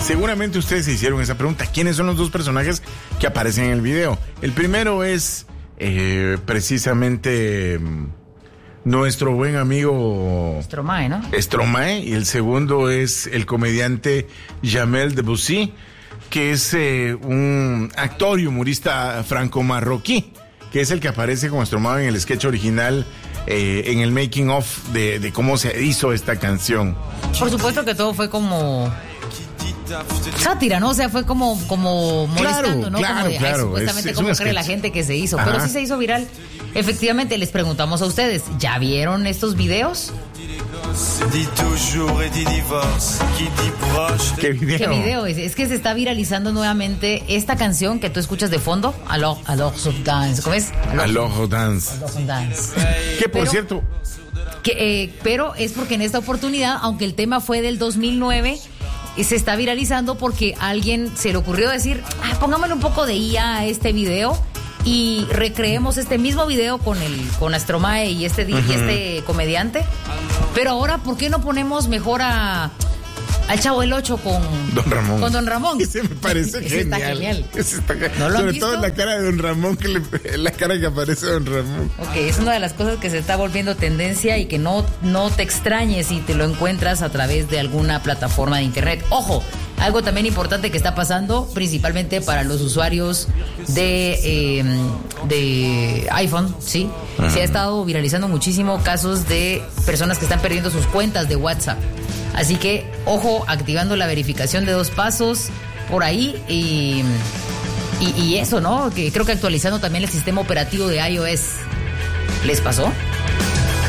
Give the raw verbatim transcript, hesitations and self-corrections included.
Seguramente ustedes se hicieron esa pregunta. ¿Quiénes son los dos personajes que aparecen en el video? El primero es eh, precisamente nuestro buen amigo Stromae, ¿no? Stromae, y el segundo es el comediante Jamel Debbouzy, que es eh, un actor y humorista franco-marroquí, que es el que aparece como Stromae en el sketch original, eh, en el making of de, de cómo se hizo esta canción. Por supuesto que todo fue como sátira, ¿no? O sea, fue como, como molestando, Claro, ¿no? claro, como de, ay, claro, supuestamente es- es cómo un cree sketch. la gente que se hizo. Ajá. Pero sí se hizo viral. Efectivamente, les preguntamos a ustedes, ¿ya vieron estos videos? ¿Qué video? ¿Qué video es? Es que se está viralizando nuevamente esta canción que tú escuchas de fondo, Alors, Alors of Dance. ¿Cómo es? Aloha Dance. Alors of Dance. Que por Pero- cierto, Que, eh, pero es porque en esta oportunidad, aunque el tema fue del dos mil nueve, eh, se está viralizando porque a alguien se le ocurrió decir, ah, pongámosle un poco de I A a este video y recreemos este mismo video con el con Stromae y este, di- y este comediante. Pero ahora, ¿por qué no ponemos mejor a al Chavo del Ocho con Don Ramón. Con Don Ramón. Ese me parece Ese está genial. genial. Ese está ge- ¿No lo han Sobre visto? todo la cara de Don Ramón, que le, la cara que aparece de Don Ramón. Ok, es una de las cosas que se está volviendo tendencia y que no, no te extrañes si te lo encuentras a través de alguna plataforma de internet. Ojo, algo también importante que está pasando, principalmente para los usuarios de, eh, de iPhone, ¿sí? Se ha estado viralizando muchísimo casos de personas que están perdiendo sus cuentas de WhatsApp. Así que, ojo, activando la verificación de dos pasos por ahí y... Y, y eso, ¿no? Que creo que actualizando también el sistema operativo de iOS. ¿Les pasó?